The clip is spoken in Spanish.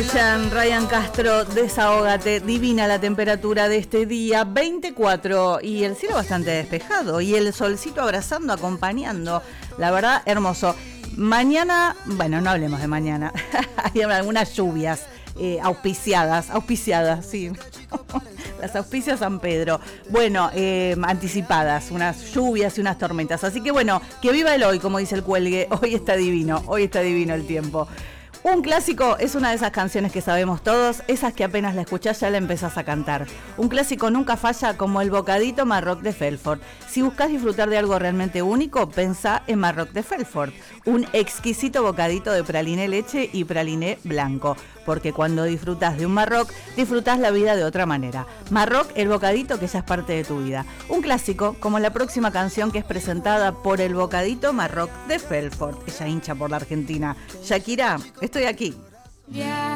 Ryan Castro, Desahógate. Divina la temperatura de este día, 24, y el cielo bastante despejado, y el solcito abrazando, acompañando. La verdad, hermoso. Mañana, bueno, no hablemos de mañana. Hay algunas lluvias auspiciadas, sí. Las auspicias San Pedro. Bueno, anticipadas, unas lluvias y unas tormentas. Así que bueno, que viva el hoy, como dice el cuelgue. Hoy está divino el tiempo. Un clásico es una de esas canciones que sabemos todos, esas que apenas la escuchás ya la empezás a cantar. Un clásico nunca falla, como el bocadito Marroc de Felfort. Si buscas disfrutar de algo realmente único, pensá en Marroc de Felfort. Un exquisito bocadito de praliné leche y praliné blanco. Porque cuando disfrutás de un Marroc, disfrutás la vida de otra manera. Marroc, el bocadito que ya es parte de tu vida. Un clásico, como la próxima canción que es presentada por el bocadito Marroc de Felfort. Ella hincha por la Argentina. Shakira, estoy aquí.